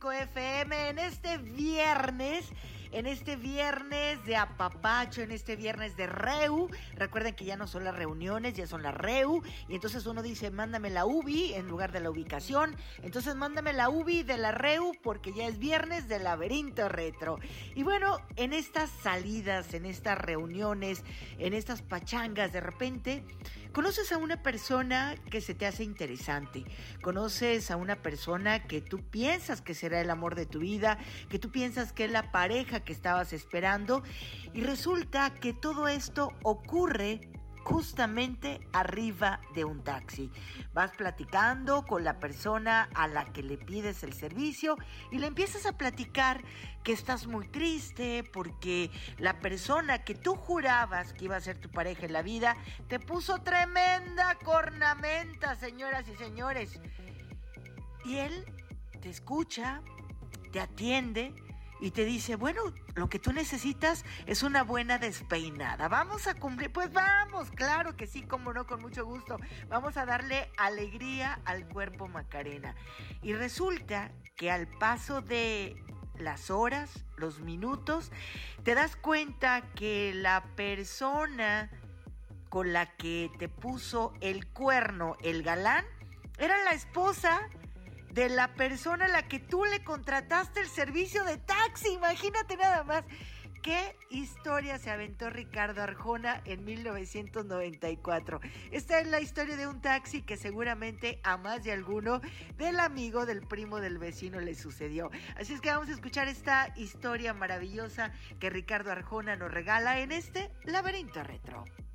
FM en este viernes de apapacho, en este viernes de reu. Recuerden que ya no son las reuniones, ya son las reu, y entonces uno dice, mándame la ubi en lugar de la ubicación. Entonces mándame la ubi de la reu porque ya es viernes de laberinto retro. Y bueno, en estas salidas, en estas reuniones, en estas pachangas, de repente conoces a una persona que se te hace interesante, conoces a una persona que tú piensas que será el amor de tu vida, que tú piensas que es la pareja que estabas esperando, y resulta que todo esto ocurre justamente arriba de un taxi. Vas platicando con la persona a la que le pides el servicio y le empiezas a platicar que estás muy triste porque la persona que tú jurabas que iba a ser tu pareja en la vida te puso tremenda cornamenta, señoras y señores. Y él te escucha, te atiende y te dice, bueno, lo que tú necesitas es una buena despeinada. Vamos a cumplir, pues vamos, claro que sí, cómo no, con mucho gusto. Vamos a darle alegría al cuerpo Macarena. Y resulta que al paso de las horas, los minutos, te das cuenta que la persona con la que te puso el cuerno, el galán, era la esposa de la persona a la que tú le contrataste el servicio de taxi. Imagínate nada más. ¿Qué historia se aventó Ricardo Arjona en 1994? Esta es la historia de un taxi que seguramente a más de alguno del amigo, del primo, del vecino le sucedió. Así es que vamos a escuchar esta historia maravillosa que Ricardo Arjona nos regala en este laberinto retro.